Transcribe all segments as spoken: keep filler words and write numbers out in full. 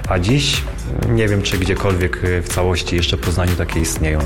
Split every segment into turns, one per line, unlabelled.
a dziś nie wiem, czy gdziekolwiek w całości jeszcze w Poznaniu takie istnieją.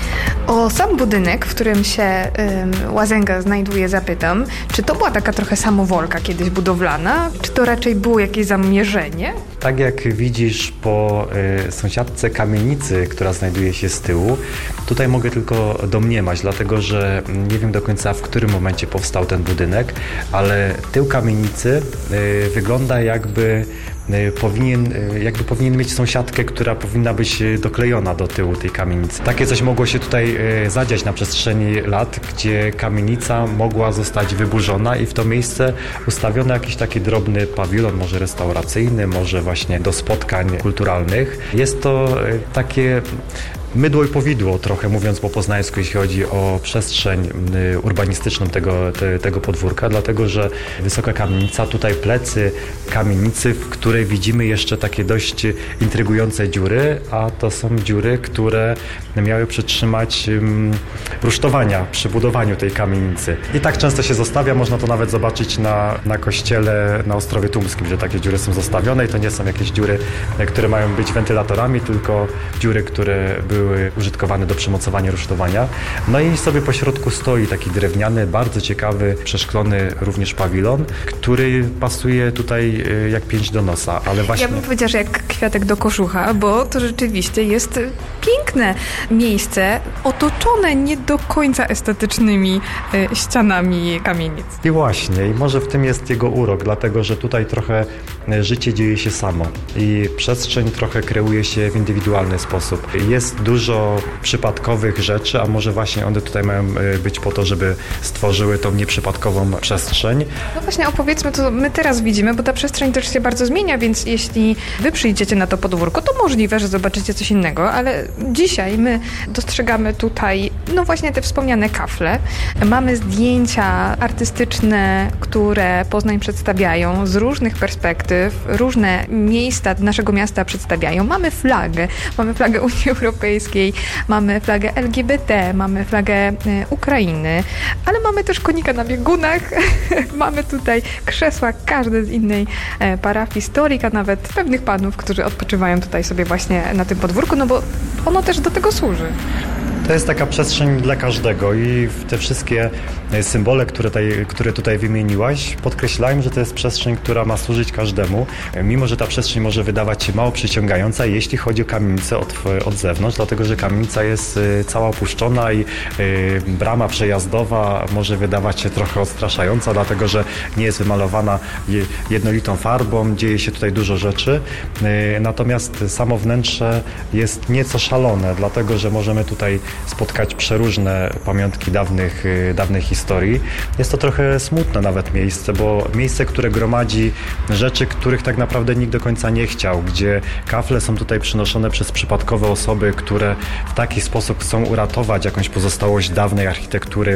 O sam budynek, w którym się ym, łazienka znajduje, zapytam, czy to była taka trochę samowolka kiedyś budowlana, czy to raczej było jakieś zamierzenie?
Tak jak widzisz po y, sąsiadce kamienicy, która znajduje się z tyłu, tutaj mogę tylko domniemać, dlatego że nie wiem do końca, w którym momencie powstał ten budynek, ale tył kamienicy y, wygląda jakby Powinien, jakby powinien mieć sąsiadkę, która powinna być doklejona do tyłu tej kamienicy. Takie coś mogło się tutaj zadziać na przestrzeni lat, gdzie kamienica mogła zostać wyburzona i w to miejsce ustawiono jakiś taki drobny pawilon, może restauracyjny, może właśnie do spotkań kulturalnych. Jest to takie mydło i powidło, trochę mówiąc po poznańsku, jeśli chodzi o przestrzeń urbanistyczną tego, te, tego podwórka, dlatego że wysoka kamienica, tutaj plecy kamienicy, w której widzimy jeszcze takie dość intrygujące dziury, a to są dziury, które miały przytrzymać um, rusztowania przy budowaniu tej kamienicy. I tak często się zostawia, można to nawet zobaczyć na, na kościele na Ostrowie Tumskim, że takie dziury są zostawione i to nie są jakieś dziury, które mają być wentylatorami, tylko dziury, które były były użytkowane do przymocowania rusztowania. No i sobie po środku stoi taki drewniany, bardzo ciekawy, przeszklony również pawilon, który pasuje tutaj jak pięść do nosa, ale właśnie...
Ja bym powiedziała, że jak kwiatek do koszucha, bo to rzeczywiście jest piękne miejsce, otoczone nie do końca estetycznymi ścianami kamienic.
I właśnie, i może w tym jest jego urok, dlatego że tutaj trochę życie dzieje się samo i przestrzeń trochę kreuje się w indywidualny sposób. Jest dużo przypadkowych rzeczy, a może właśnie one tutaj mają być po to, żeby stworzyły tą nieprzypadkową przestrzeń.
No właśnie opowiedzmy, co my teraz widzimy, bo ta przestrzeń też się bardzo zmienia, więc jeśli wy przyjdziecie na to podwórko, to możliwe, że zobaczycie coś innego, ale dzisiaj my dostrzegamy tutaj, no właśnie te wspomniane kafle. Mamy zdjęcia artystyczne, które Poznań przedstawiają z różnych perspektyw, różne miejsca naszego miasta przedstawiają. Mamy flagę, mamy flagę Unii Europejskiej, mamy flagę L G B T, mamy flagę e, Ukrainy, ale mamy też konika na biegunach, mamy tutaj krzesła każde z innej e, parafii, stolik, a nawet pewnych panów, którzy odpoczywają tutaj sobie właśnie na tym podwórku, no bo ono też do tego służy.
To jest taka przestrzeń dla każdego i te wszystkie symbole, które tutaj, które tutaj wymieniłaś, podkreślają, że to jest przestrzeń, która ma służyć każdemu, mimo że ta przestrzeń może wydawać się mało przyciągająca, jeśli chodzi o kamienicę od, od zewnątrz, dlatego że kamienica jest cała opuszczona i y, brama przejazdowa może wydawać się trochę odstraszająca, dlatego że nie jest wymalowana jednolitą farbą, dzieje się tutaj dużo rzeczy, y, natomiast samo wnętrze jest nieco szalone, dlatego że możemy tutaj spotkać przeróżne pamiątki dawnych, dawnej historii. Jest to trochę smutne nawet miejsce, bo miejsce, które gromadzi rzeczy, których tak naprawdę nikt do końca nie chciał, gdzie kafle są tutaj przynoszone przez przypadkowe osoby, które w taki sposób chcą uratować jakąś pozostałość dawnej architektury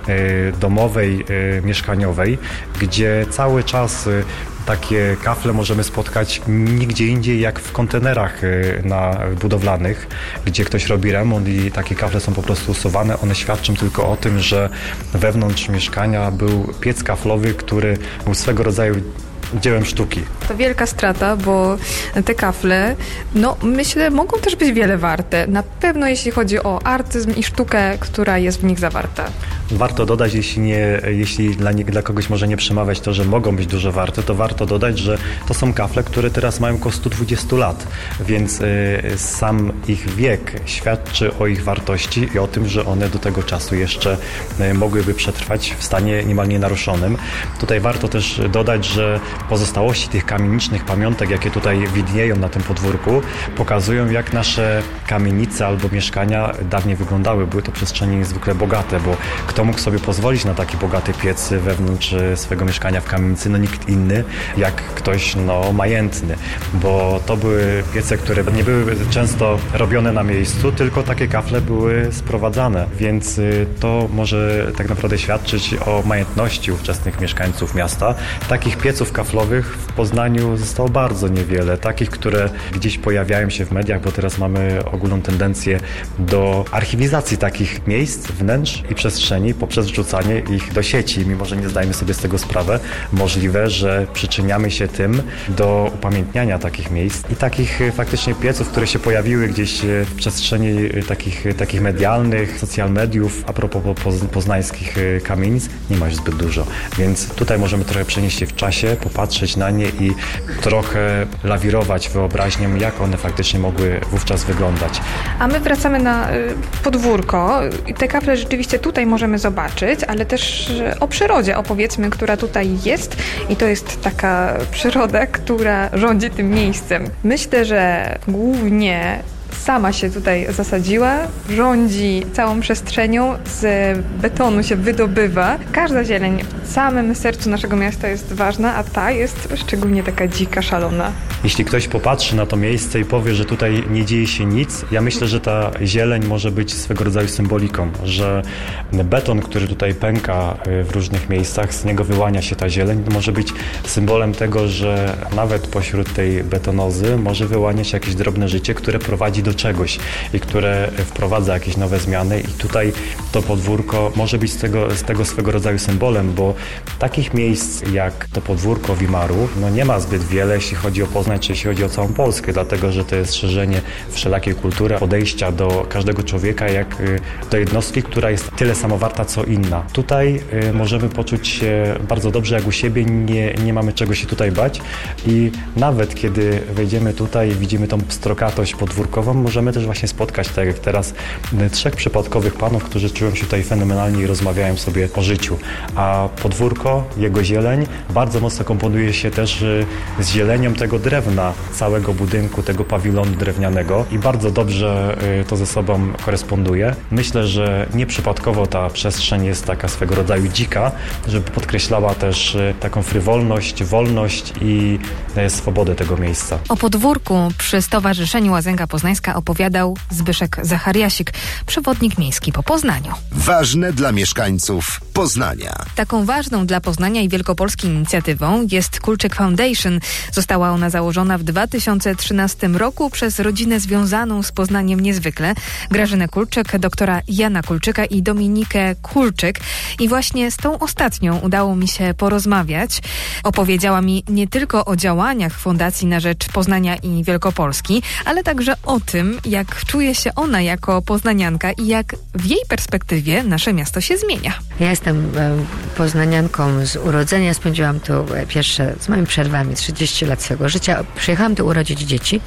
domowej, mieszkaniowej, gdzie cały czas takie kafle możemy spotkać nigdzie indziej jak w kontenerach na, budowlanych, gdzie ktoś robi remont i takie kafle są po prostu usuwane. One świadczą tylko o tym, że wewnątrz mieszkania był piec kaflowy, który był swego rodzaju dziełem sztuki.
To wielka strata, bo te kafle, no myślę, mogą też być wiele warte. Na pewno jeśli chodzi o artyzm i sztukę, która jest w nich zawarta.
Warto dodać, jeśli, nie, jeśli dla, nie, dla kogoś może nie przemawiać to, że mogą być dużo warte, to warto dodać, że to są kafle, które teraz mają około sto dwadzieścia lat, więc y, sam ich wiek świadczy o ich wartości i o tym, że one do tego czasu jeszcze y, mogłyby przetrwać w stanie niemal nienaruszonym. Tutaj warto też dodać, że pozostałości tych kamienicznych pamiątek, jakie tutaj widnieją na tym podwórku, pokazują, jak nasze kamienice albo mieszkania dawniej wyglądały. Były to przestrzenie niezwykle bogate, bo kto mógł sobie pozwolić na taki bogaty piec wewnątrz swojego mieszkania w kamienicy? No nikt inny, jak ktoś no, majętny, bo to były piece, które nie były często robione na miejscu, tylko takie kafle były sprowadzane, więc to może tak naprawdę świadczyć o majętności ówczesnych mieszkańców miasta. Takich pieców kaflowych w Poznaniu zostało bardzo niewiele, takich, które gdzieś pojawiają się w mediach, bo teraz mamy ogólną tendencję do archiwizacji takich miejsc, wnętrz i przestrzeni, przestrzeni poprzez wrzucanie ich do sieci, mimo że nie zdajemy sobie z tego sprawę. Możliwe, że przyczyniamy się tym do upamiętniania takich miejsc i takich faktycznie pieców, które się pojawiły gdzieś w przestrzeni takich, takich medialnych, social mediów, a propos poznańskich kamienic, nie ma już zbyt dużo. Więc tutaj możemy trochę przenieść się w czasie, popatrzeć na nie i trochę lawirować wyobraźnią, jak one faktycznie mogły wówczas wyglądać.
A my wracamy na podwórko. Te kaple rzeczywiście tutaj możemy zobaczyć, ale też o przyrodzie opowiedzmy, która tutaj jest i to jest taka przyroda, która rządzi tym miejscem. Myślę, że głównie sama się tutaj zasadziła, rządzi całą przestrzenią, z betonu się wydobywa. Każda zieleń w samym sercu naszego miasta jest ważna, a ta jest szczególnie taka dzika, szalona.
Jeśli ktoś popatrzy na to miejsce i powie, że tutaj nie dzieje się nic, ja myślę, że ta zieleń może być swego rodzaju symboliką, że beton, który tutaj pęka w różnych miejscach, z niego wyłania się ta zieleń, może być symbolem tego, że nawet pośród tej betonozy może wyłaniać się jakieś drobne życie, które prowadzi do czegoś i które wprowadza jakieś nowe zmiany i tutaj to podwórko może być z tego, z tego swego rodzaju symbolem, bo takich miejsc jak to podwórko Wimaru no nie ma zbyt wiele, jeśli chodzi o Poznań, czy jeśli chodzi o całą Polskę, dlatego, że to jest szerzenie wszelakiej kultury, podejścia do każdego człowieka jak do jednostki, która jest tyle samo warta, co inna. Tutaj możemy poczuć się bardzo dobrze jak u siebie, nie, nie mamy czego się tutaj bać i nawet kiedy wejdziemy tutaj i widzimy tą pstrokatość podwórkową, możemy też właśnie spotkać, tak jak teraz, trzech przypadkowych panów, którzy czują się tutaj fenomenalnie i rozmawiają sobie o życiu. A podwórko, jego zieleń bardzo mocno komponuje się też z zielenią tego drewna, całego budynku, tego pawilonu drewnianego i bardzo dobrze to ze sobą koresponduje. Myślę, że nieprzypadkowo ta przestrzeń jest taka swego rodzaju dzika, żeby podkreślała też taką frywolność, wolność i swobodę tego miejsca.
O podwórku przy Stowarzyszeniu Łazęga Poznańska opowiadał Zbyszek Zachariasik, przewodnik miejski po Poznaniu.
Ważne dla mieszkańców Poznania.
Taką ważną dla Poznania i Wielkopolski inicjatywą jest Kulczyk Foundation. Została ona założona w dwa tysiące trzynastym roku przez rodzinę związaną z Poznaniem niezwykle. Grażynę Kulczyk, doktora Jana Kulczyka i Dominikę Kulczyk. I właśnie z tą ostatnią udało mi się porozmawiać. Opowiedziała mi nie tylko o działaniach Fundacji na rzecz Poznania i Wielkopolski, ale także o tym, jak czuje się ona jako poznanianka i jak w jej perspektywie nasze miasto się zmienia.
Ja jestem poznanianką z urodzenia. Spędziłam tu pierwsze, z moimi przerwami, trzydzieści lat swojego życia. Przyjechałam tu urodzić dzieci,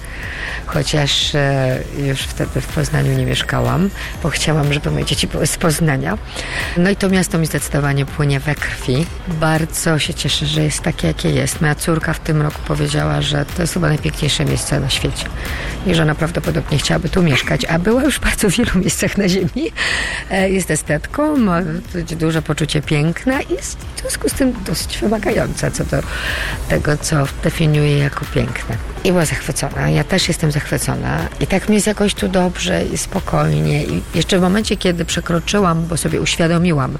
chociaż już wtedy w Poznaniu nie mieszkałam, bo chciałam, żeby moje dzieci były z Poznania. No i to miasto mi zdecydowanie płynie we krwi. Bardzo się cieszę, że jest takie, jakie jest. Moja córka w tym roku powiedziała, że to jest chyba najpiękniejsze miejsce na świecie i że ona prawdopodobnie chciałaby tu mieszkać, a była już w bardzo wielu miejscach na ziemi. Jest estetką, ma duże poczucie piękna i jest w związku z tym dosyć wymagająca co do tego, co definiuje jako piękne. I była zachwycona. Ja też jestem zachwycona. I tak mi jest jakoś tu dobrze i spokojnie. I jeszcze w momencie, kiedy przekroczyłam, bo sobie uświadomiłam,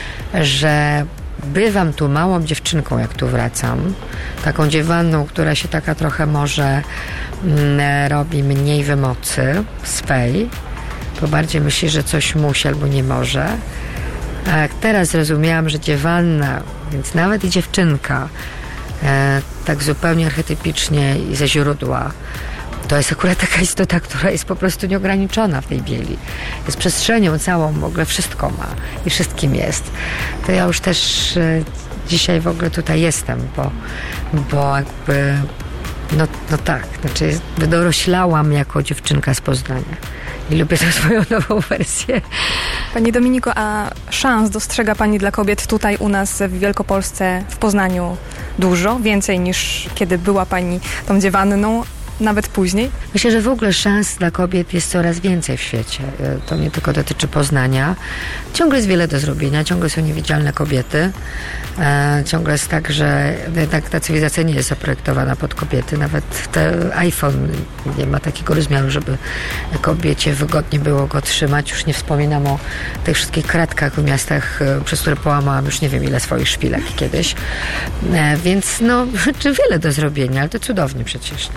że bywam tu małą dziewczynką, jak tu wracam. Taką dziewanną, która się taka trochę może mm, robi mniej wymocy swej, bo bardziej myśli, że coś musi albo nie może. A jak teraz zrozumiałam, że dziewanna, więc nawet i dziewczynka, e, tak zupełnie archetypicznie i ze źródła, to jest akurat taka istota, która jest po prostu nieograniczona w tej bieli. Jest przestrzenią całą, w ogóle wszystko ma i wszystkim jest. To ja już też e, dzisiaj w ogóle tutaj jestem, bo, bo jakby, no, no tak, znaczy wydoroślałam jako dziewczynka z Poznania. I lubię tę swoją nową wersję.
Pani Dominiko, a szans dostrzega Pani dla kobiet tutaj u nas w Wielkopolsce, w Poznaniu dużo? Więcej niż kiedy była Pani tą dziewanną? Nawet później?
Myślę, że w ogóle szans dla kobiet jest coraz więcej w świecie. To nie tylko dotyczy Poznania. Ciągle jest wiele do zrobienia, ciągle są niewidzialne kobiety. E, ciągle jest tak, że jednak ta cywilizacja nie jest zaprojektowana pod kobiety. Nawet ten iPhone nie ma takiego rozmiaru, żeby kobiecie wygodnie było go trzymać. Już nie wspominam o tych wszystkich kratkach w miastach, przez które połamałam już nie wiem ile swoich szpilek kiedyś. E, więc no, czy wiele do zrobienia, ale to cudownie przecież. No, to znaczy,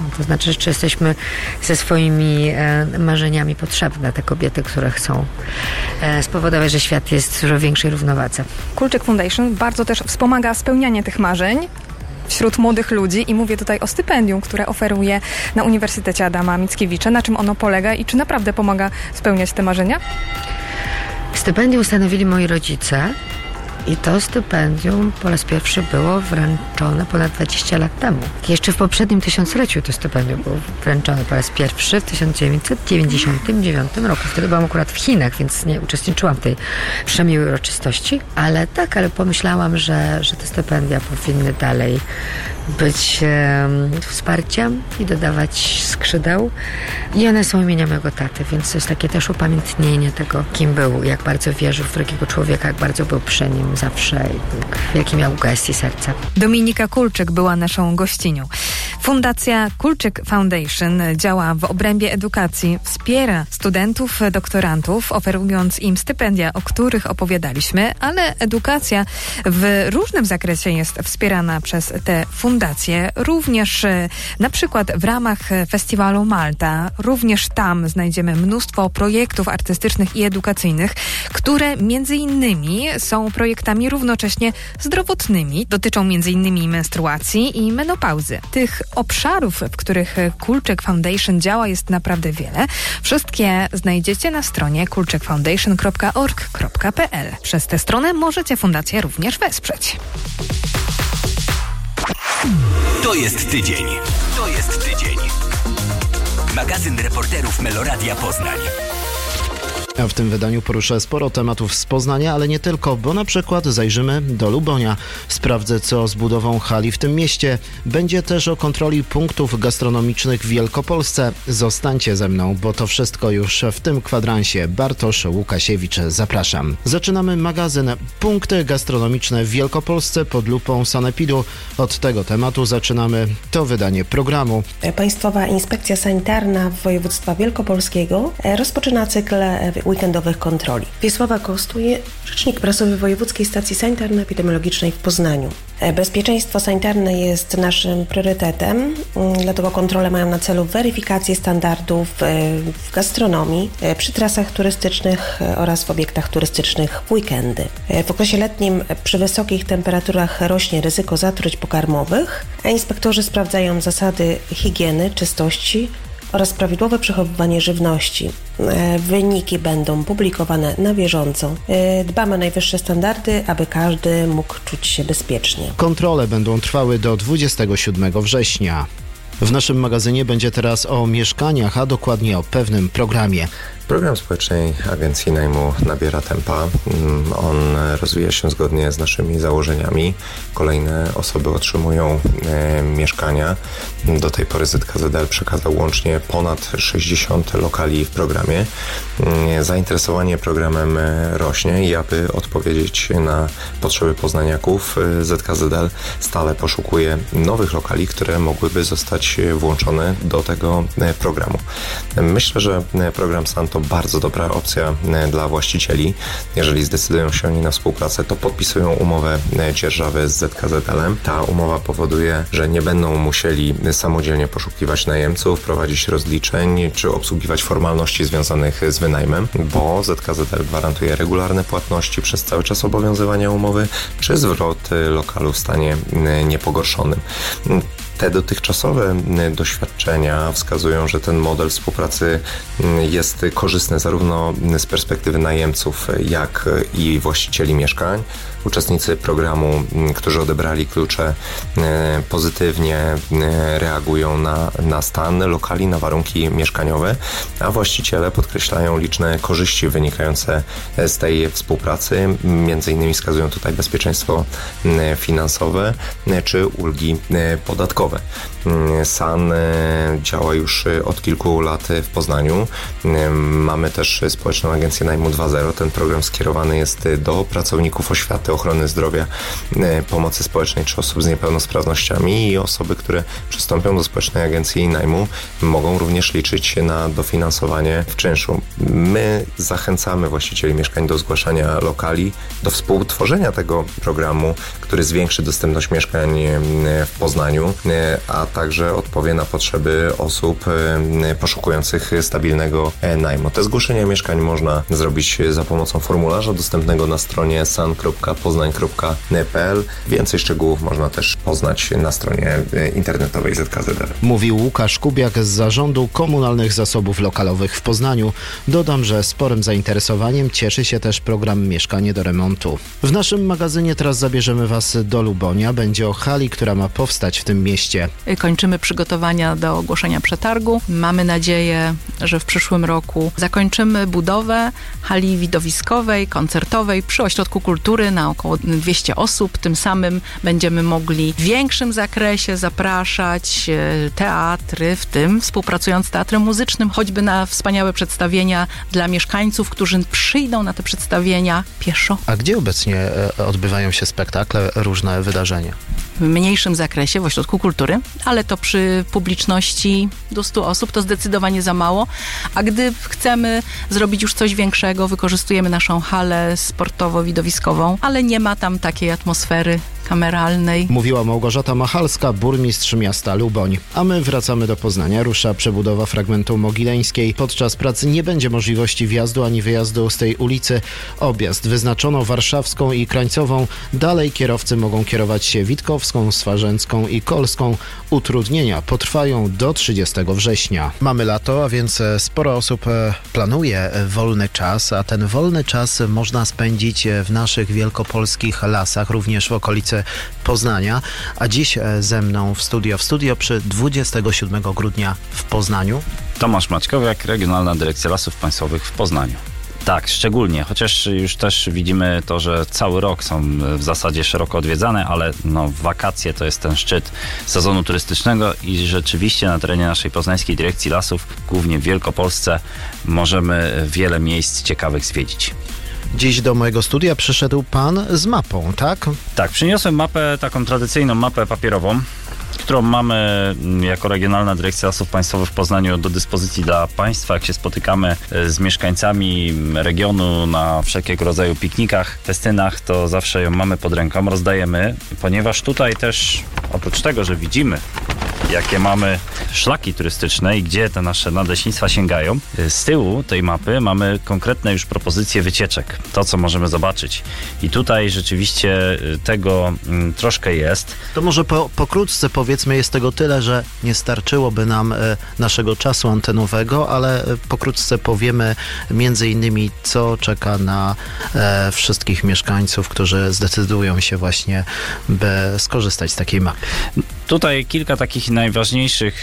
czy, czy jesteśmy ze swoimi e, marzeniami potrzebne, te kobiety, które chcą e, spowodować, że świat jest w dużo większej równowadze.
Kulczyk Foundation bardzo też wspomaga spełnianie tych marzeń wśród młodych ludzi i mówię tutaj o stypendium, które oferuje na Uniwersytecie Adama Mickiewicza. Na czym ono polega i czy naprawdę pomaga spełniać te marzenia?
Stypendium ustanowili moi rodzice i to stypendium po raz pierwszy było wręczone ponad dwadzieścia lat temu. Jeszcze w poprzednim tysiącleciu to stypendium było wręczone po raz pierwszy w tysiąc dziewięćset dziewięćdziesiątym dziewiątym roku. Wtedy byłam akurat w Chinach, więc nie uczestniczyłam w tej przemiłej uroczystości. Ale tak, ale pomyślałam, że, że te stypendia powinny dalej być e, wsparciem i dodawać skrzydeł. I one są imienia mojego taty, więc to jest takie też upamiętnienie tego, kim był, jak bardzo wierzył w drugiego człowieka, jak bardzo był przy nim zawsze i jaki miał gest i serce.
Dominika Kulczyk była naszą gościnią. Fundacja Kulczyk Foundation działa w obrębie edukacji, wspiera studentów, doktorantów, oferując im stypendia, o których opowiadaliśmy, ale edukacja w różnym zakresie jest wspierana przez te fundacje, również na przykład w ramach festiwalu Malta. Również tam znajdziemy mnóstwo projektów artystycznych i edukacyjnych, które między innymi są projektami równocześnie zdrowotnymi. Dotyczą między innymi menstruacji i menopauzy. Tych obszarów, w których Kulczyk Foundation działa, jest naprawdę wiele. Wszystkie znajdziecie na stronie kulczyk foundation kropka org kropka p l. Przez tę stronę możecie fundację również wesprzeć.
To jest tydzień. To jest tydzień. Magazyn reporterów Meloradia Poznań.
W tym wydaniu poruszę sporo tematów z Poznania, ale nie tylko, bo na przykład zajrzymy do Lubonia. Sprawdzę, co z budową hali w tym mieście. Będzie też o kontroli punktów gastronomicznych w Wielkopolsce. Zostańcie ze mną, bo to wszystko już w tym kwadransie. Bartosz Łukasiewicz, zapraszam. Zaczynamy magazyn. Punkty gastronomiczne w Wielkopolsce pod lupą sanepidu. Od tego tematu zaczynamy to wydanie programu.
Państwowa Inspekcja Sanitarna Województwa Wielkopolskiego rozpoczyna cykl weekendowych kontroli. Wiesława Kostuje, rzecznik prasowy Wojewódzkiej Stacji Sanitarno-Epidemiologicznej w Poznaniu. Bezpieczeństwo sanitarne jest naszym priorytetem, dlatego kontrole mają na celu weryfikację standardów w gastronomii, przy trasach turystycznych oraz w obiektach turystycznych w weekendy. W okresie letnim przy wysokich temperaturach rośnie ryzyko zatruć pokarmowych, a inspektorzy sprawdzają zasady higieny, czystości oraz prawidłowe przechowywanie żywności. Wyniki będą publikowane na bieżąco. Dbamy o najwyższe standardy, aby każdy mógł czuć się bezpiecznie.
Kontrole będą trwały do dwudziestego siódmego września. W naszym magazynie będzie teraz o mieszkaniach, a dokładnie o pewnym programie.
Program Społecznej Agencji Najmu nabiera tempa. On rozwija się zgodnie z naszymi założeniami. Kolejne osoby otrzymują e, mieszkania. Do tej pory Z K Z L przekazał łącznie ponad sześćdziesiąt lokali w programie. E, zainteresowanie programem rośnie i aby odpowiedzieć na potrzeby poznaniaków, Z K Z L stale poszukuje nowych lokali, które mogłyby zostać włączone do tego programu. Myślę, że program Santo to bardzo dobra opcja dla właścicieli. Jeżeli zdecydują się oni na współpracę, to podpisują umowę dzierżawy z Z K Z L-em. Ta umowa powoduje, że nie będą musieli samodzielnie poszukiwać najemców, prowadzić rozliczeń czy obsługiwać formalności związanych z wynajmem, bo Z K Z L gwarantuje regularne płatności przez cały czas obowiązywania umowy czy zwrot lokalu w stanie niepogorszonym. Te dotychczasowe doświadczenia wskazują, że ten model współpracy jest korzystny zarówno z perspektywy najemców, jak i właścicieli mieszkań. Uczestnicy programu, którzy odebrali klucze, pozytywnie reagują na, na stan lokali, na warunki mieszkaniowe, a właściciele podkreślają liczne korzyści wynikające z tej współpracy. Między innymi wskazują tutaj bezpieczeństwo finansowe czy ulgi podatkowe. S A N działa już od kilku lat w Poznaniu. Mamy też Społeczną Agencję Najmu dwa zero. Ten program skierowany jest do pracowników oświaty, ochrony zdrowia, pomocy społecznej czy osób z niepełnosprawnościami i osoby, które przystąpią do Społecznej Agencji Najmu, mogą również liczyć na dofinansowanie w czynszu. My zachęcamy właścicieli mieszkań do zgłaszania lokali, do współtworzenia tego programu, który zwiększy dostępność mieszkań w Poznaniu. a także odpowie na potrzeby osób poszukujących stabilnego najmu. Te zgłoszenia mieszkań można zrobić za pomocą formularza dostępnego na stronie san kropka poznań kropka p l. Więcej szczegółów można też poznać na stronie internetowej Z K Z R.
Mówił Łukasz Kubiak z Zarządu Komunalnych Zasobów Lokalowych w Poznaniu. Dodam, że sporym zainteresowaniem cieszy się też program Mieszkanie do remontu. W naszym magazynie teraz zabierzemy Was do Lubonia. Będzie o hali, która ma powstać w tym mieście.
Kończymy przygotowania do ogłoszenia przetargu. Mamy nadzieję, że w przyszłym roku zakończymy budowę hali widowiskowej, koncertowej przy Ośrodku Kultury na około dwieście osób. Tym samym będziemy mogli w większym zakresie zapraszać teatry, w tym współpracując z Teatrem Muzycznym, choćby na wspaniałe przedstawienia dla mieszkańców, którzy przyjdą na te przedstawienia pieszo.
A gdzie obecnie odbywają się spektakle, różne wydarzenia?
W mniejszym zakresie, w Ośrodku Kultury, ale to przy publiczności do stu osób to zdecydowanie za mało. A gdy chcemy zrobić już coś większego, wykorzystujemy naszą halę sportowo-widowiskową, ale nie ma tam takiej atmosfery kameralnej.
Mówiła Małgorzata Machalska, burmistrz miasta Luboń. A my wracamy do Poznania. Rusza przebudowa fragmentu Mogileńskiej. Podczas pracy nie będzie możliwości wjazdu ani wyjazdu z tej ulicy. Objazd wyznaczono warszawską i krańcową. Dalej kierowcy mogą kierować się Witkowską, Swarzęcką i Kolską. Utrudnienia potrwają do trzydziestego września. Mamy lato, a więc sporo osób planuje wolny czas, a ten wolny czas można spędzić w naszych wielkopolskich lasach, również w okolicy Poznania. A dziś ze mną w studio, w studio przy dwudziestego siódmego grudnia w Poznaniu.
Tomasz Maćkowiak, Regionalna Dyrekcja Lasów Państwowych w Poznaniu. Tak, szczególnie, chociaż już też widzimy to, że cały rok są w zasadzie szeroko odwiedzane, ale no, wakacje to jest ten szczyt sezonu turystycznego i rzeczywiście na terenie naszej Poznańskiej Dyrekcji Lasów, głównie w Wielkopolsce, możemy wiele miejsc ciekawych zwiedzić.
Dziś do mojego studia przyszedł pan z mapą, tak?
Tak, przyniosłem mapę, taką tradycyjną mapę papierową, którą mamy jako Regionalna Dyrekcja Lasów Państwowych w Poznaniu do dyspozycji dla Państwa, jak się spotykamy z mieszkańcami regionu na wszelkiego rodzaju piknikach, festynach, to zawsze ją mamy pod ręką, rozdajemy, ponieważ tutaj też oprócz tego, że widzimy, jakie mamy szlaki turystyczne i gdzie te nasze nadleśnictwa sięgają, z tyłu tej mapy mamy konkretne już propozycje wycieczek, to co możemy zobaczyć. I tutaj rzeczywiście tego m, troszkę jest.
To może po, pokrótce powiedzmy, jest tego tyle, że nie starczyłoby nam e, naszego czasu antenowego, ale e, pokrótce powiemy między innymi, co czeka na e, wszystkich mieszkańców, którzy zdecydują się właśnie, by skorzystać z takiej mapy.
Tutaj kilka takich najważniejszych,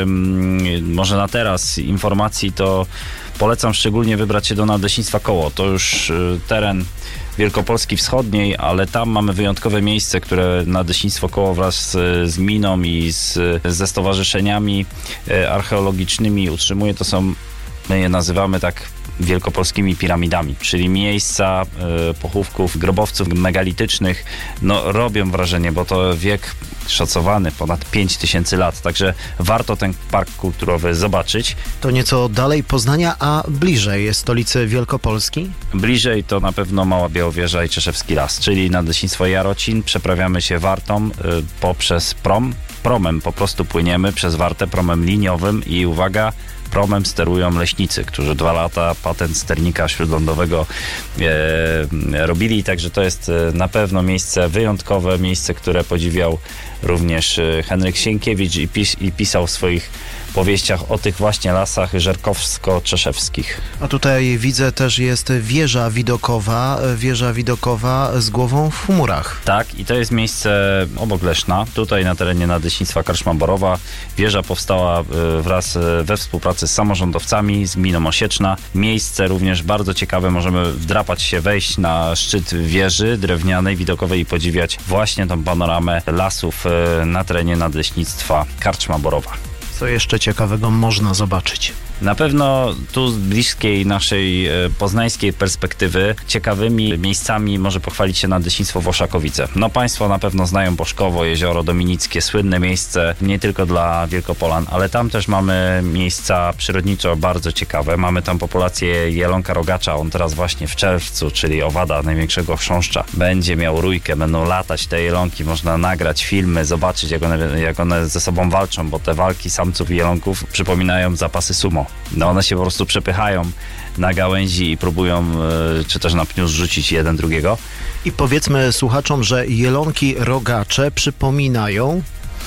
może na teraz, informacji, to polecam szczególnie wybrać się do Nadleśnictwa Koło. To już teren Wielkopolski Wschodniej, ale tam mamy wyjątkowe miejsce, które Nadleśnictwo Koło wraz z, z gminą i z, ze stowarzyszeniami archeologicznymi utrzymuje. To są, my je nazywamy tak, wielkopolskimi piramidami, czyli miejsca y, pochówków grobowców megalitycznych, no robią wrażenie, bo to wiek szacowany ponad pięć tysięcy lat, także warto ten park kulturowy zobaczyć.
To nieco dalej Poznania, a bliżej stolicy Wielkopolski?
Bliżej to na pewno Mała Białowieża i Czeszewski Las, czyli Nadleśnictwo Jarocin. Przeprawiamy się Wartą y, poprzez prom. Promem po prostu płyniemy przez Wartę, promem liniowym i uwaga, promem sterują leśnicy, którzy dwa lata patent sternika śródlądowego e, robili, także to jest na pewno miejsce wyjątkowe, miejsce, które podziwiał również Henryk Sienkiewicz i, pis, i pisał w swoich powieściach o tych właśnie lasach żerkowsko-czeszewskich.
A tutaj widzę też jest wieża widokowa, wieża widokowa z głową w chmurach.
Tak, i to jest miejsce obok Leszna, tutaj na terenie Nadleśnictwa Karczma Borowa. Wieża powstała wraz we współpracy z samorządowcami, z gminą Osieczna. Miejsce również bardzo ciekawe, możemy wdrapać się, wejść na szczyt wieży drewnianej, widokowej i podziwiać właśnie tą panoramę lasów na terenie Nadleśnictwa Karczma Borowa.
Co jeszcze ciekawego można zobaczyć?
Na pewno tu z bliskiej naszej poznańskiej perspektywy ciekawymi miejscami może pochwalić się Nadleśnictwo Włoszakowice. No państwo na pewno znają Bożkowo, Jezioro Dominickie, słynne miejsce nie tylko dla Wielkopolan, ale tam też mamy miejsca przyrodniczo bardzo ciekawe. Mamy tam populację jelonka rogacza, on teraz właśnie w czerwcu, czyli owada największego chrząszcza, będzie miał rójkę, będą latać te jelonki, można nagrać filmy, zobaczyć jak one, jak one ze sobą walczą, bo te walki samców i jelonków przypominają zapasy sumo. No one się po prostu przepychają na gałęzi i próbują, czy też na pniu zrzucić jeden drugiego.
I powiedzmy słuchaczom, że jelonki rogacze przypominają...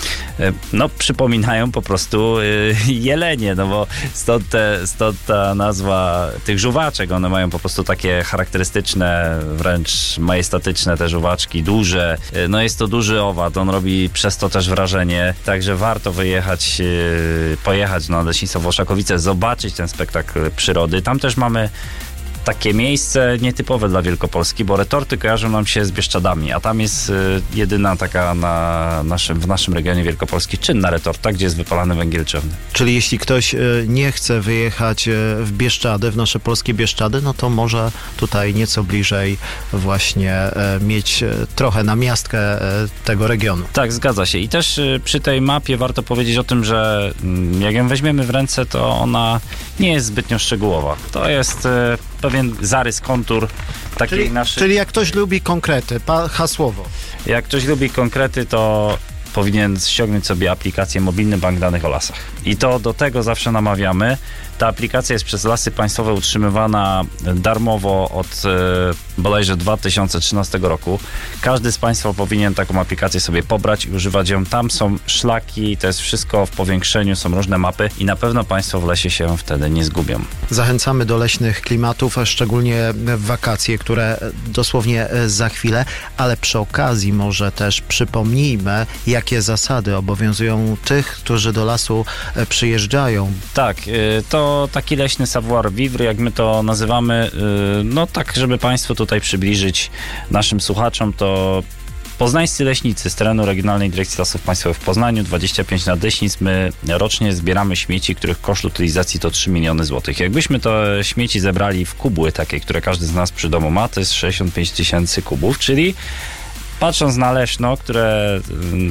No, przypominają po prostu y, jelenie, no bo stąd, te, stąd ta nazwa tych żuwaczek, one mają po prostu takie charakterystyczne, wręcz majestatyczne te żuwaczki, duże. Y, no jest to duży owad, on robi przez to też wrażenie, także warto wyjechać, y, pojechać na Nadleśnictwo Włoszakowice, zobaczyć ten spektakl przyrody. Tam też mamy takie miejsce nietypowe dla Wielkopolski, bo retorty kojarzą nam się z Bieszczadami, a tam jest y, jedyna taka na naszym, w naszym regionie Wielkopolski czynna retorta, gdzie jest wypalany węgiel drzewny.
Czyli jeśli ktoś y, nie chce wyjechać y, w Bieszczady, w nasze polskie Bieszczady, no to może tutaj nieco bliżej właśnie y, mieć y, trochę namiastkę y, tego regionu.
Tak, zgadza się. I też y, przy tej mapie warto powiedzieć o tym, że y, jak ją weźmiemy w ręce, to ona nie jest zbytnio szczegółowa. To jest y, pewien zarys, kontur takiej
czyli,
naszej...
Czyli jak ktoś lubi konkrety, pa, hasłowo.
Jak ktoś lubi konkrety, to powinien ściągnąć sobie aplikację Mobilny Bank Danych o Lasach. I to do tego zawsze namawiamy. Ta aplikacja jest przez Lasy Państwowe utrzymywana darmowo od e, bodajże dwa tysiące trzynastego roku. Każdy z Państwa powinien taką aplikację sobie pobrać i używać ją. Tam są szlaki, to jest wszystko w powiększeniu, są różne mapy i na pewno Państwo w lesie się wtedy nie zgubią.
Zachęcamy do leśnych klimatów, a szczególnie w wakacje, które dosłownie za chwilę, ale przy okazji może też przypomnijmy, jakie zasady obowiązują tych, którzy do lasu przyjeżdżają.
Tak, to taki leśny savoir vivre, jak my to nazywamy, no tak, żeby Państwu tutaj przybliżyć naszym słuchaczom, to poznańscy leśnicy z terenu Regionalnej Dyrekcji Lasów Państwowych w Poznaniu, dwadzieścia pięć nadleśnictw, my rocznie zbieramy śmieci, których koszt utylizacji to trzy miliony złotych. Jakbyśmy te śmieci zebrali w kubły takie, które każdy z nas przy domu ma, to jest sześćdziesiąt pięć tysięcy kubów, czyli patrząc na Leszno, które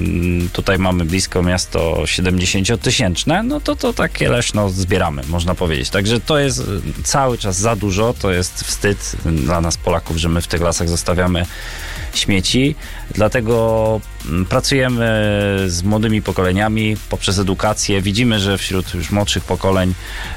tutaj mamy blisko miasto siedemdziesięciotysięczne, no to to takie Leszno zbieramy, można powiedzieć. Także to jest cały czas za dużo, to jest wstyd dla nas Polaków, że my w tych lasach zostawiamy śmieci. Dlatego pracujemy z młodymi pokoleniami poprzez edukację. Widzimy, że wśród już młodszych pokoleń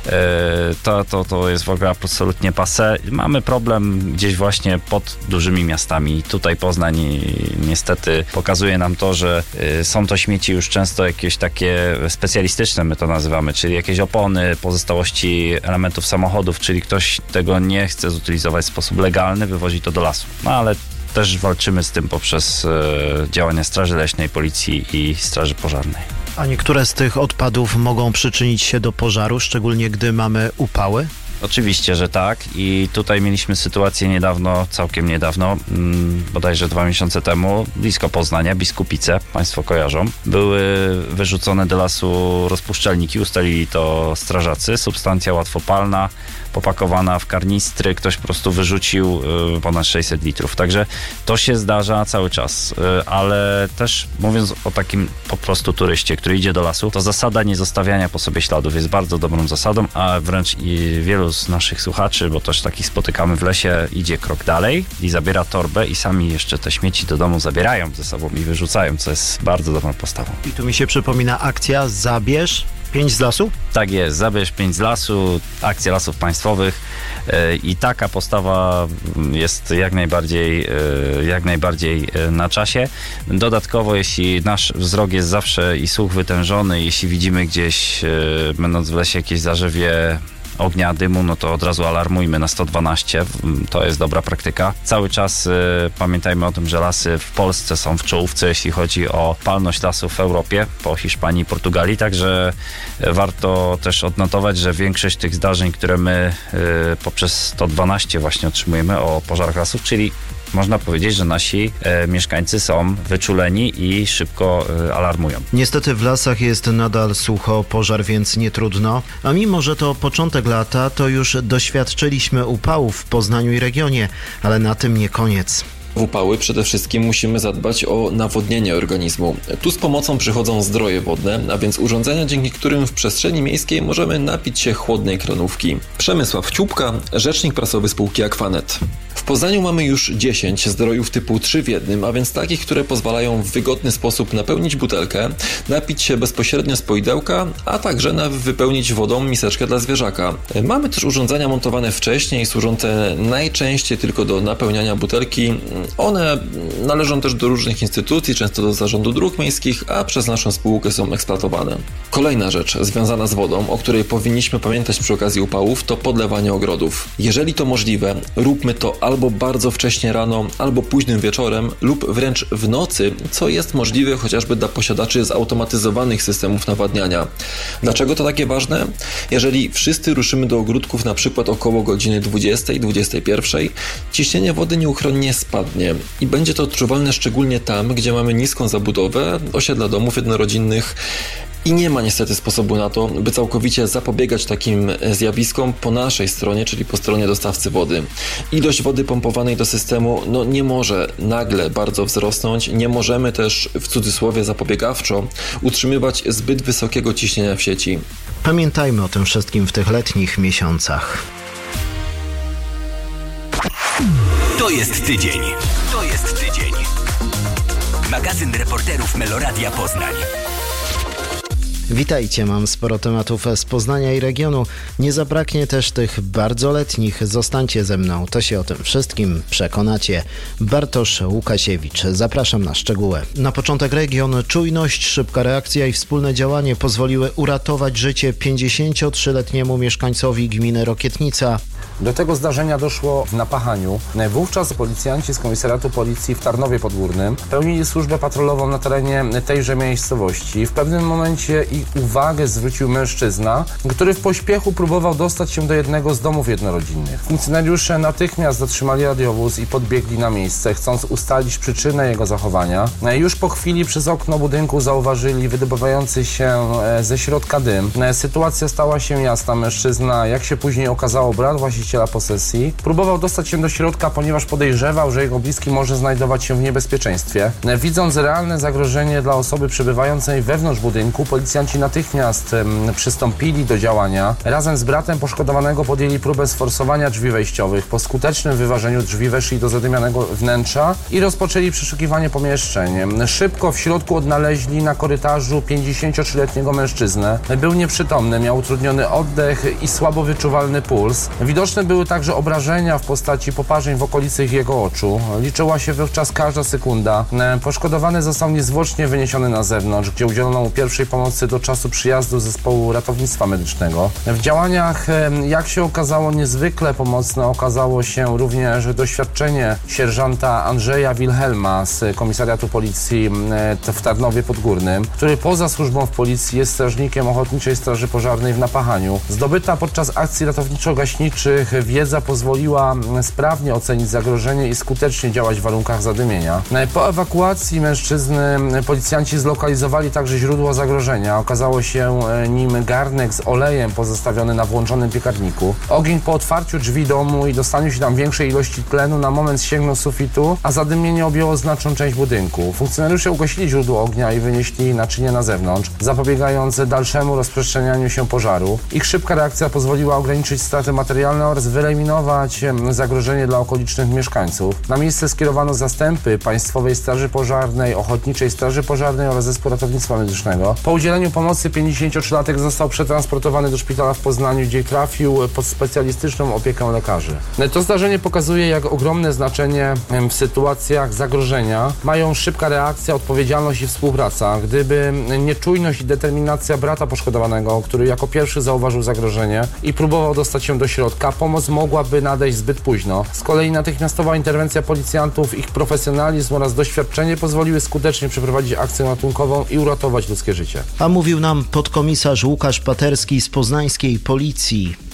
to, to, to jest w ogóle absolutnie passé. Mamy problem gdzieś właśnie pod dużymi miastami. Tutaj Poznań niestety pokazuje nam to, że są to śmieci już często jakieś takie specjalistyczne, my to nazywamy, czyli jakieś opony, pozostałości elementów samochodów, czyli ktoś tego nie chce zutylizować w sposób legalny, wywozi to do lasu. No ale też walczymy z tym poprzez e, działania Straży Leśnej, Policji i Straży Pożarnej.
A niektóre z tych odpadów mogą przyczynić się do pożaru, szczególnie gdy mamy upały?
Oczywiście, że tak i tutaj mieliśmy sytuację niedawno, całkiem niedawno, hmm, bodajże dwa miesiące temu, blisko Poznania, Biskupice, Państwo kojarzą, były wyrzucone do lasu rozpuszczalniki, ustalili to strażacy, substancja łatwopalna, popakowana w karnistry, ktoś po prostu wyrzucił y, ponad sześćset litrów, także to się zdarza cały czas, y, ale też mówiąc o takim po prostu turyście, który idzie do lasu, to zasada niezostawiania po sobie śladów jest bardzo dobrą zasadą, a wręcz i wielu z naszych słuchaczy, bo też takich spotykamy w lesie, idzie krok dalej i zabiera torbę i sami jeszcze te śmieci do domu zabierają ze sobą i wyrzucają, co jest bardzo dobrą postawą.
I tu mi się przypomina akcja Zabierz pięć z lasu?
Tak jest, Zabierz pięć z lasu, akcja Lasów Państwowych yy, i taka postawa jest jak najbardziej, yy, jak najbardziej yy, na czasie. Dodatkowo, jeśli nasz wzrok jest zawsze i słuch wytężony, jeśli widzimy gdzieś, yy, będąc w lesie, jakieś zarzewie ognia, dymu, no to od razu alarmujmy na sto dwanaście. To jest dobra praktyka. Cały czas y, pamiętajmy o tym, że lasy w Polsce są w czołówce, jeśli chodzi o palność lasów w Europie, po Hiszpanii i Portugalii, także y, warto też odnotować, że większość tych zdarzeń, które my y, poprzez sto dwanaście właśnie otrzymujemy o pożarach lasów, czyli można powiedzieć, że nasi e, mieszkańcy są wyczuleni i szybko e, alarmują.
Niestety w lasach jest nadal sucho, pożar więc nie trudno, a mimo, że to początek lata, to już doświadczyliśmy upałów w Poznaniu i regionie, ale na tym nie koniec.
W upały przede wszystkim musimy zadbać o nawodnienie organizmu. Tu z pomocą przychodzą zdroje wodne, a więc urządzenia, dzięki którym w przestrzeni miejskiej możemy napić się chłodnej kranówki. Przemysław Ciupka, rzecznik prasowy spółki Aquanet. W Poznaniu mamy już dziesięć zdrojów typu trzy w jednym, a więc takich, które pozwalają w wygodny sposób napełnić butelkę, napić się bezpośrednio z poidełka, a także na wypełnić wodą miseczkę dla zwierzaka. Mamy też urządzenia montowane wcześniej, służące najczęściej tylko do napełniania butelki. One należą też do różnych instytucji, często do zarządu dróg miejskich, a przez naszą spółkę są eksploatowane. Kolejna rzecz związana z wodą, o której powinniśmy pamiętać przy okazji upałów, to podlewanie ogrodów. Jeżeli to możliwe, róbmy to albo bardzo wcześnie rano, albo późnym wieczorem, lub wręcz w nocy, co jest możliwe chociażby dla posiadaczy zautomatyzowanych systemów nawadniania. Dlaczego to takie ważne? Jeżeli wszyscy ruszymy do ogródków na przykład około godziny dwudziestej, dwudziestej pierwszej, ciśnienie wody nieuchronnie spadnie i będzie to odczuwalne szczególnie tam, gdzie mamy niską zabudowę, osiedla domów jednorodzinnych. I nie ma niestety sposobu na to, by całkowicie zapobiegać takim zjawiskom po naszej stronie, czyli po stronie dostawcy wody. Ilość wody pompowanej do systemu no, nie może nagle bardzo wzrosnąć, nie możemy też w cudzysłowie zapobiegawczo utrzymywać zbyt wysokiego ciśnienia w sieci.
Pamiętajmy o tym wszystkim w tych letnich miesiącach.
To jest tydzień. To jest tydzień. Magazyn reporterów Meloradia Poznań.
Witajcie, mam sporo tematów z Poznania i regionu. Nie zabraknie też tych bardzo letnich. Zostańcie ze mną, to się o tym wszystkim przekonacie. Bartosz Łukasiewicz, zapraszam na szczegóły. Na początek region. Czujność, szybka reakcja i wspólne działanie pozwoliły uratować życie pięćdziesięciotrzyletniemu mieszkańcowi gminy Rokietnica.
Do tego zdarzenia doszło w Napachaniu. Wówczas policjanci z Komisariatu Policji w Tarnowie Podgórnym pełnili służbę patrolową na terenie tejże miejscowości. W pewnym momencie ich uwagę zwrócił mężczyzna, który w pośpiechu próbował dostać się do jednego z domów jednorodzinnych. Funkcjonariusze natychmiast zatrzymali radiowóz i podbiegli na miejsce, chcąc ustalić przyczynę jego zachowania. Już po chwili przez okno budynku zauważyli wydobywający się ze środka dym. Sytuacja stała się jasna. Mężczyzna, jak się później okazało, brat właściciela posesji, próbował dostać się do środka, ponieważ podejrzewał, że jego bliski może znajdować się w niebezpieczeństwie. Widząc realne zagrożenie dla osoby przebywającej wewnątrz budynku, policjanci natychmiast um, przystąpili do działania. Razem z bratem poszkodowanego podjęli próbę sforsowania drzwi wejściowych. Po skutecznym wyważeniu drzwi weszli do zadymianego wnętrza i rozpoczęli przeszukiwanie pomieszczeń. Szybko w środku odnaleźli na korytarzu pięćdziesięciotrzyletniego mężczyznę. Był nieprzytomny, miał utrudniony oddech i słabo wyczuwalny puls. Widoczne były także obrażenia w postaci poparzeń w okolicy jego oczu. Liczyła się wówczas każda sekunda. Poszkodowany został niezwłocznie wyniesiony na zewnątrz, gdzie udzielono mu pierwszej pomocy do czasu przyjazdu zespołu ratownictwa medycznego. W działaniach, jak się okazało, niezwykle pomocne okazało się również doświadczenie sierżanta Andrzeja Wilhelma z Komisariatu Policji w Tarnowie Podgórnym, który poza służbą w policji jest strażnikiem Ochotniczej Straży Pożarnej w Napachaniu. Zdobyta podczas akcji ratowniczo-gaśniczych wiedza pozwoliła sprawnie ocenić zagrożenie i skutecznie działać w warunkach zadymienia. Po ewakuacji mężczyzny policjanci zlokalizowali także źródło zagrożenia. Okazało się nim garnek z olejem pozostawiony na włączonym piekarniku. Ogień po otwarciu drzwi domu i dostaniu się tam większej ilości tlenu na moment sięgnął sufitu, a zadymienie objęło znaczną część budynku. Funkcjonariusze ugasili źródło ognia i wynieśli naczynie na zewnątrz, zapobiegając dalszemu rozprzestrzenianiu się pożaru. Ich szybka reakcja pozwoliła ograniczyć straty materialne oraz wyeliminować zagrożenie dla okolicznych mieszkańców. Na miejsce skierowano zastępy Państwowej Straży Pożarnej, Ochotniczej Straży Pożarnej oraz Zespołu Ratownictwa Medycznego. Po udzieleniu pomocy pięćdziesięciotrzylatek został przetransportowany do szpitala w Poznaniu, gdzie trafił pod specjalistyczną opiekę lekarzy. To zdarzenie pokazuje, jak ogromne znaczenie w sytuacjach zagrożenia mają szybka reakcja, odpowiedzialność i współpraca. Gdyby nie czujność i determinacja brata poszkodowanego, który jako pierwszy zauważył zagrożenie i próbował dostać się do środka, pomoc mogłaby nadejść zbyt późno. Z kolei natychmiastowa interwencja policjantów, ich profesjonalizm oraz doświadczenie pozwoliły skutecznie przeprowadzić akcję ratunkową i uratować ludzkie życie.
A mówił nam podkomisarz Łukasz Paterski z poznańskiej policji.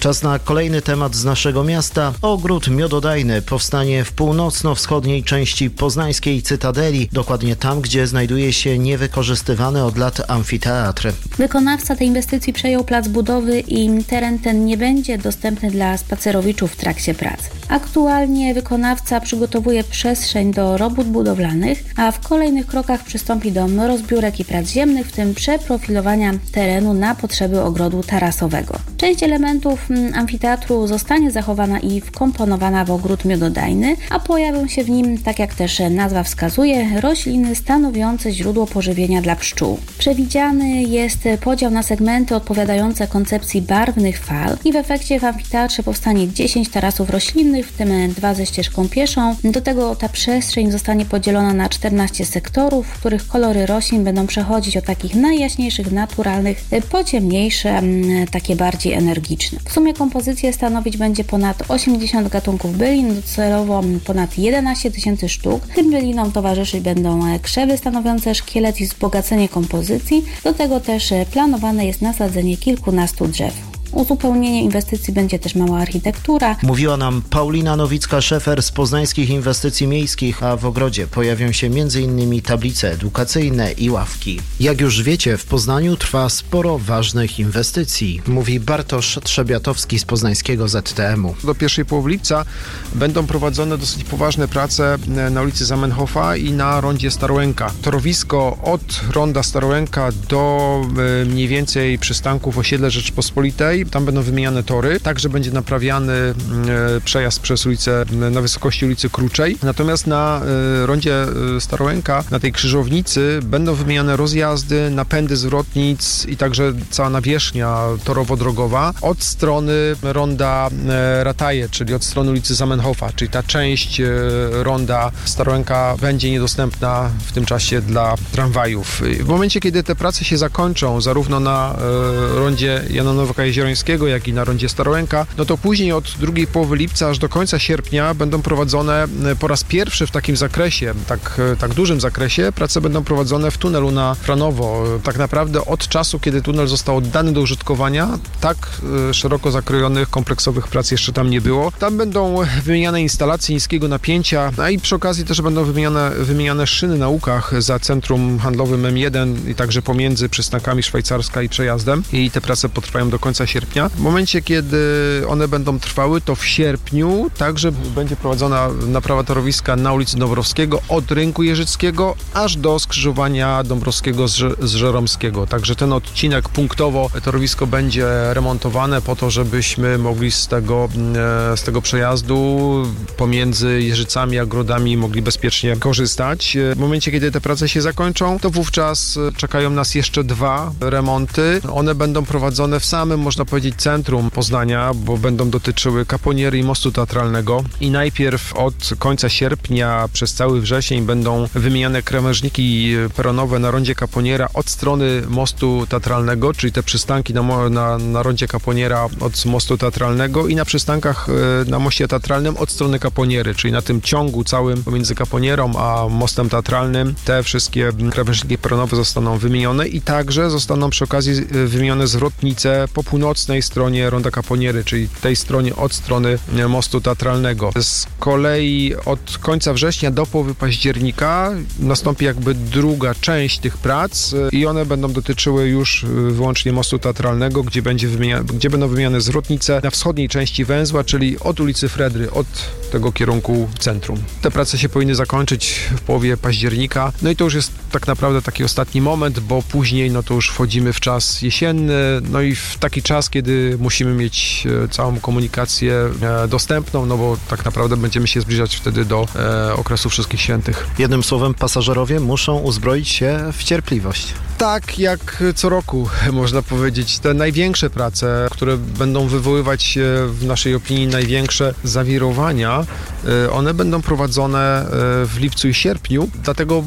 Czas na kolejny temat z naszego miasta. Ogród miododajny powstanie w północno-wschodniej części poznańskiej Cytadeli, dokładnie tam, gdzie znajduje się niewykorzystywany od lat amfiteatr.
Wykonawca tej inwestycji przejął plac budowy i teren ten nie będzie dostępny dla spacerowiczów w trakcie prac. Aktualnie wykonawca przygotowuje przestrzeń do robót budowlanych, a w kolejnych krokach przystąpi do rozbiórek i prac ziemnych, w tym przeprofilowania terenu na potrzeby ogrodu tarasowego. Część elementów amfiteatru zostanie zachowana i wkomponowana w ogród miododajny, a pojawią się w nim, tak jak też nazwa wskazuje, rośliny stanowiące źródło pożywienia dla pszczół. Przewidziany jest podział na segmenty odpowiadające koncepcji barwnych fal i w efekcie w amfiteatrze powstanie dziesięć tarasów roślinnych, w tym dwa ze ścieżką pieszą. Do tego ta przestrzeń zostanie podzielona na czternaście sektorów, w których kolory roślin będą przechodzić od takich najjaśniejszych, naturalnych, po ciemniejsze, takie bardziej energiczne. W sumie kompozycję stanowić będzie ponad osiemdziesiąt gatunków bylin, docelowo ponad jedenaście tysięcy sztuk. Tym bylinom towarzyszyć będą krzewy stanowiące szkielet i wzbogacenie kompozycji. Do tego też planowane jest nasadzenie kilkunastu drzew. Uzupełnienie inwestycji będzie też mała architektura.
Mówiła nam Paulina Nowicka-Szefer z Poznańskich Inwestycji Miejskich, a w ogrodzie pojawią się między innymi tablice edukacyjne i ławki. Jak już wiecie, w Poznaniu trwa sporo ważnych inwestycji, mówi Bartosz Trzebiatowski z poznańskiego Z T M u.
Do pierwszej połowy lipca będą prowadzone dosyć poważne prace na ulicy Zamenhofa i na rondzie Starołęka. Torowisko od ronda Starołęka do mniej więcej przystanków osiedle Rzeczpospolitej. Tam będą wymieniane tory, także będzie naprawiany e, przejazd przez ulicę na wysokości ulicy Kruczej. Natomiast na e, rondzie e, Starołęka, na tej krzyżownicy będą wymieniane rozjazdy, napędy zwrotnic i także cała nawierzchnia torowo-drogowa od strony ronda e, Rataje, czyli od strony ulicy Zamenhofa, czyli ta część e, ronda Starołęka będzie niedostępna w tym czasie dla tramwajów. W momencie, kiedy te prace się zakończą, zarówno na e, rondzie Jana Nowaka-Jeziorańskiego, jak i na rondzie Starołęka, no to później od drugiej połowy lipca aż do końca sierpnia będą prowadzone po raz pierwszy w takim zakresie, tak, tak dużym zakresie, prace będą prowadzone w tunelu na Franowo. Tak naprawdę od czasu, kiedy tunel został oddany do użytkowania, tak szeroko zakrojonych, kompleksowych prac jeszcze tam nie było. Tam będą wymieniane instalacje niskiego napięcia, a i przy okazji też będą wymieniane, wymieniane szyny na łukach za centrum handlowym M jeden i także pomiędzy przystankami Szwajcarska i Przejazdem i te prace potrwają do końca sierpnia. W momencie, kiedy one będą trwały, to w sierpniu także będzie prowadzona naprawa torowiska na ulicy Dąbrowskiego od Rynku Jeżyckiego aż do skrzyżowania Dąbrowskiego z, z Żeromskiego. Także ten odcinek punktowo torowisko będzie remontowane po to, żebyśmy mogli z tego, z tego przejazdu pomiędzy Jeżycami a Grodami mogli bezpiecznie korzystać. W momencie, kiedy te prace się zakończą, to wówczas czekają nas jeszcze dwa remonty. One będą prowadzone w samym, można powiedzieć, centrum Poznania, bo będą dotyczyły Kaponiery i mostu teatralnego i najpierw od końca sierpnia przez cały wrzesień będą wymieniane krawężniki peronowe na rondzie Kaponiera od strony mostu teatralnego, czyli te przystanki na, na, na rondzie Kaponiera od mostu teatralnego i na przystankach na moście teatralnym od strony Kaponiery, czyli na tym ciągu całym pomiędzy Kaponierą a mostem teatralnym te wszystkie krawężniki peronowe zostaną wymienione i także zostaną przy okazji wymienione zwrotnice po północnej stronie ronda Kaponiery, czyli tej stronie od strony mostu teatralnego. Z kolei od końca września do połowy października nastąpi jakby druga część tych prac i one będą dotyczyły już wyłącznie mostu teatralnego, gdzie, będzie wymienia, gdzie będą wymieniane zwrotnice na wschodniej części węzła, czyli od ulicy Fredry, od tego kierunku centrum. Te prace się powinny zakończyć w połowie października, no i to już jest tak naprawdę taki ostatni moment, bo później no to już wchodzimy w czas jesienny, no i w taki czas, kiedy musimy mieć całą komunikację dostępną, no bo tak naprawdę będziemy się zbliżać wtedy do e, okresu Wszystkich Świętych.
Jednym słowem, pasażerowie muszą uzbroić się w cierpliwość.
Tak, jak co roku, można powiedzieć. Te największe prace, które będą wywoływać w naszej opinii największe zawirowania, one będą prowadzone w lipcu i sierpniu, dlatego, bo w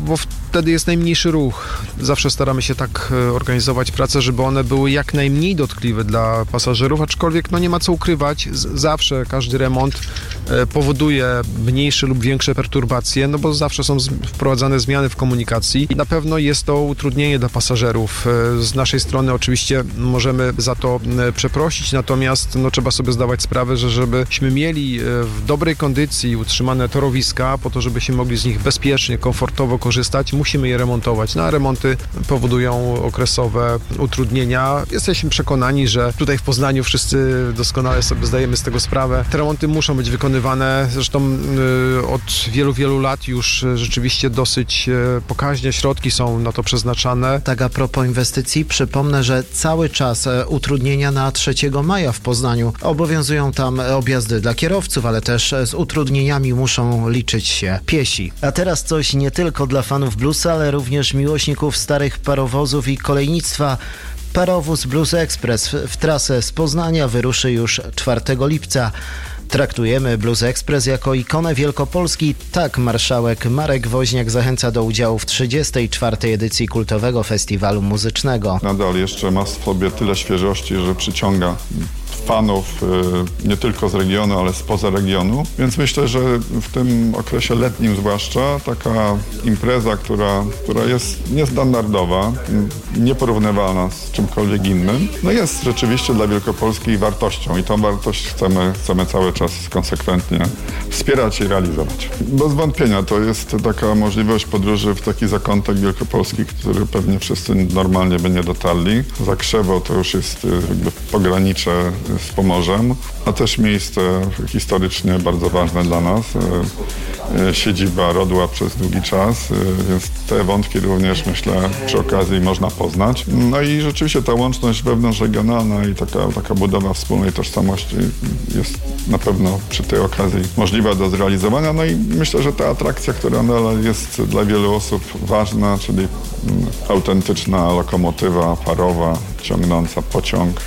wtedy jest najmniejszy ruch. Zawsze staramy się tak organizować pracę, żeby one były jak najmniej dotkliwe dla pasażerów, aczkolwiek no nie ma co ukrywać, z- zawsze każdy remont e, powoduje mniejsze lub większe perturbacje, no bo zawsze są z- wprowadzane zmiany w komunikacji i na pewno jest to utrudnienie dla pasażerów. E, z naszej strony oczywiście możemy za to e, przeprosić, natomiast no, trzeba sobie zdawać sprawę, że żebyśmy mieli e, w dobrej kondycji utrzymane torowiska, po to, żebyśmy mogli z nich bezpiecznie, komfortowo korzystać, musimy je remontować. No a remonty powodują okresowe utrudnienia. Jesteśmy przekonani, że tutaj w Poznaniu wszyscy doskonale sobie zdajemy z tego sprawę. Te remonty muszą być wykonywane. Zresztą y, od wielu, wielu lat już y, rzeczywiście dosyć y, pokaźne środki są na to przeznaczane.
Tak a propos inwestycji, przypomnę, że cały czas e, utrudnienia na trzeciego maja w Poznaniu. Obowiązują tam objazdy dla kierowców, ale też z utrudnieniami muszą liczyć się piesi. A teraz coś nie tylko dla fanów bluesa, ale również miłośników starych parowozów i kolejnictwa. Parowóz Blues Express w, w trasę z Poznania wyruszy już czwartego lipca. Traktujemy Blues Express jako ikonę Wielkopolski. Tak marszałek Marek Woźniak zachęca do udziału w trzydziestej czwartej edycji kultowego festiwalu muzycznego.
Nadal jeszcze ma w sobie tyle świeżości, że przyciąga fanów nie tylko z regionu, ale spoza regionu. Więc myślę, że w tym okresie letnim zwłaszcza taka impreza, która, która jest niestandardowa, nieporównywalna z czymkolwiek innym, no jest rzeczywiście dla Wielkopolski wartością i tą wartość chcemy, chcemy cały czas konsekwentnie wspierać i realizować. Bez wątpienia to jest taka możliwość podróży w taki zakątek wielkopolski, który pewnie wszyscy normalnie by nie dotarli. Zakrzewo to już jest jakby pogranicze z Pomorzem, a też miejsce historycznie bardzo ważne dla nas. Siedziba rodła przez długi czas, więc te wątki również, myślę, przy okazji można poznać. No i rzeczywiście ta łączność wewnątrzregionalna i taka, taka budowa wspólnej tożsamości jest na pewno przy tej okazji możliwa do zrealizowania. No i myślę, że ta atrakcja, która nadal jest dla wielu osób ważna, czyli autentyczna lokomotywa parowa, ciągnąca pociąg,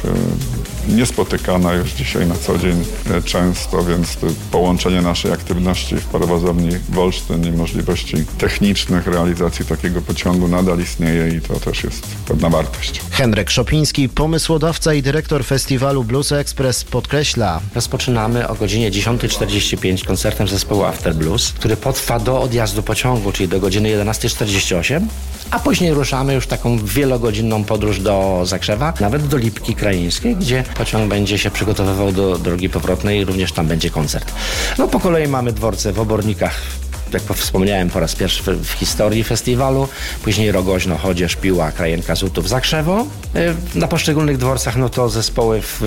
niespotykana już dzisiaj na co dzień często, więc to połączenie naszej aktywności w parowozowni w Olsztyn i możliwości technicznych realizacji takiego pociągu nadal istnieje i to też jest pewna wartość.
Henryk Szopiński, pomysłodawca i dyrektor festiwalu Blues Express, podkreśla.
Rozpoczynamy o godzinie dziesiąta czterdzieści pięć koncertem zespołu After Blues, który potrwa do odjazdu pociągu, czyli do godziny jedenasta czterdzieści osiem, a później ruszamy już taką wielogodzinną podróż do Zakrzewa, nawet do Lipki Krajeńskiej, gdzie pociąg będzie się przygotowywał do drogi powrotnej i również tam będzie koncert. No po kolei mamy dworce w Obornikach, jak wspomniałem, po raz pierwszy w, w historii festiwalu, później Rogoźno, Chodzież, Piła, Krajenka, Zutów, Zakrzewo. Na poszczególnych dworcach, no to zespoły w,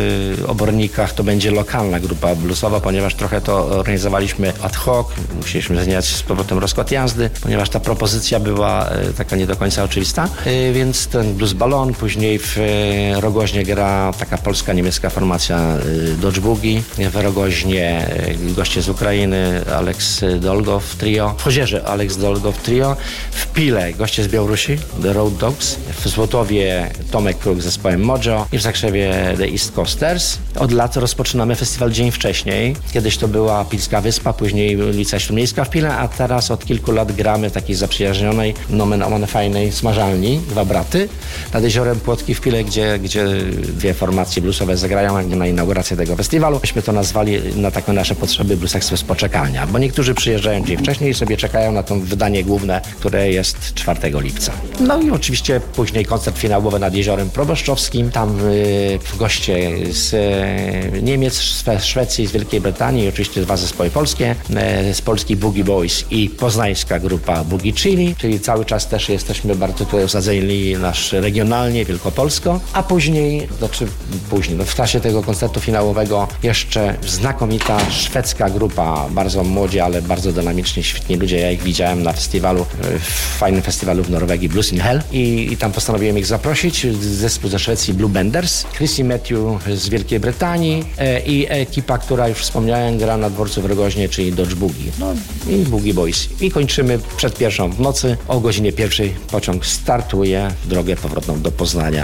w Obornikach to będzie lokalna grupa bluesowa, ponieważ trochę to organizowaliśmy ad hoc, musieliśmy zmieniać z powrotem rozkład jazdy, ponieważ ta propozycja była taka nie do końca oczywista, więc ten Blues Ballon, później w Rogoźnie gra taka polska-niemiecka formacja Dodge Boogie, w Rogoźnie goście z Ukrainy, Alex Dolgo w trio, w Chodzieży Alex Dolgow trio, w Pile goście z Białorusi, The Road Dogs, w Złotowie Tomek Kruk z zespołem Mojo i w Zakrzewie The East Coasters. Od lat rozpoczynamy festiwal dzień wcześniej. Kiedyś to była Pilska Wyspa, później ulica Śródmiejska w Pile, a teraz od kilku lat gramy w takiej zaprzyjaźnionej, nomen omen fajnej smażalni, Dwa Braty, nad jeziorem Płotki w Pile, gdzie, gdzie dwie formacje bluesowe zagrają jak na inaugurację tego festiwalu. Myśmy to nazwali na takie nasze potrzeby Blues Express poczekalnia, bo niektórzy przyjeżdżają dzień wcześniej i sobie czekają na to wydanie główne, które jest czwartego lipca. No i oczywiście później koncert finałowy nad Jeziorem Proboszczowskim. Tam y, goście z y, Niemiec, z Szwecji, z Wielkiej Brytanii i oczywiście dwa zespoły polskie, y, z Polski Boogie Boys i poznańska grupa Boogie Chili, czyli cały czas też jesteśmy bardzo tutaj osadzeni nasz regionalnie, wielkopolsko, a później, znaczy później, no w czasie tego koncertu finałowego jeszcze znakomita szwedzka grupa, bardzo młodzi, ale bardzo dynamiczni, świetni ludzie. Ja ich widziałem na festiwalu, w fajnym festiwalu w Norwegii, Blues in Hell i, i tam postanowiłem ich zaprosić. Zespół ze Szwecji Blue Benders, Chrissy Matthew z Wielkiej Brytanii e, i ekipa, która już wspomniałem, gra na dworcu w Rogoźnie, czyli Dodge Boogie. No i Boogie Boys. I kończymy przed pierwszą w nocy. O godzinie pierwszej pociąg startuje w drogę powrotną do Poznania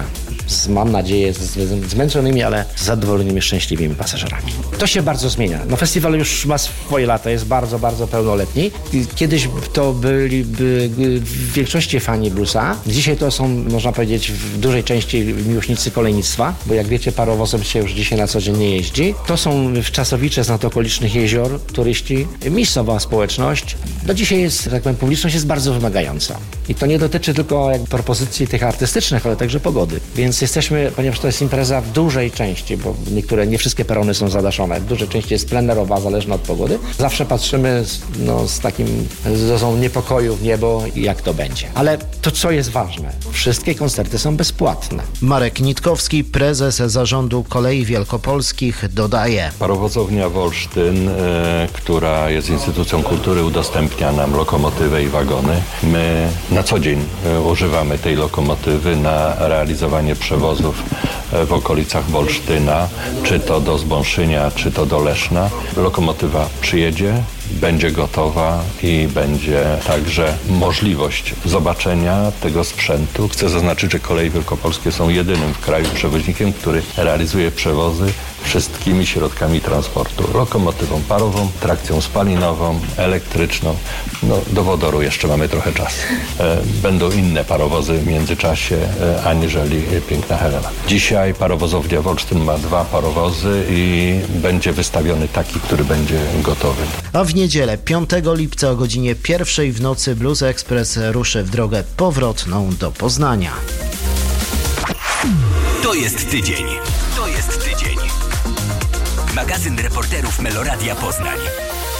z, mam nadzieję, z, z zmęczonymi, ale z zadowolonymi, szczęśliwymi pasażerami. To się bardzo zmienia. No festiwal już ma swoje lata, jest bardzo, bardzo pełnoletni. Kiedyś to byli w większości fani bluesa. Dzisiaj to są, można powiedzieć, w dużej części miłośnicy kolejnictwa, bo jak wiecie, parowozem się już dzisiaj na co dzień nie jeździ. To są wczasowicze z nad okolicznych jezior, turyści, miejscowa społeczność. Do dzisiaj jest, tak powiem, publiczność jest bardzo wymagająca. I to nie dotyczy tylko jak propozycji tych artystycznych, ale także pogody. Więc jesteśmy, ponieważ to jest impreza w dużej części, bo niektóre, nie wszystkie perony są zadaszone, w dużej części jest plenerowa, zależna od pogody. Zawsze patrzymy z, no, z takim dozą niepokoju w niebo, jak to będzie. Ale to, co jest ważne, wszystkie koncerty są bezpłatne.
Marek Nitkowski, prezes Zarządu Kolei Wielkopolskich, dodaje.
Parowozownia Wolsztyn, e, która jest instytucją kultury, udostępnia nam lokomotywę i wagony. My na co dzień e, używamy tej lokomotywy na realizowanie przewozów e, w okolicach Wolsztyna, czy to do Zbąszynia, czy to do Leszna. Lokomotywa przyjedzie, będzie gotowa i będzie także możliwość zobaczenia tego sprzętu. Chcę zaznaczyć, że Koleje Wielkopolskie są jedynym w kraju przewoźnikiem, który realizuje przewozy wszystkimi środkami transportu. Lokomotywą parową, trakcją spalinową, elektryczną. No, do wodoru jeszcze mamy trochę czasu. E, będą inne parowozy w międzyczasie, e, aniżeli Piękna Helena. Dzisiaj parowozownia Wolsztyn ma dwa parowozy i będzie wystawiony taki, który będzie gotowy.
A w niedzielę piątego lipca o godzinie pierwszej w nocy Blues Express ruszy w drogę powrotną do Poznania.
To jest tydzień. To jest tydzień. Magazyn reporterów Meloradia Poznań.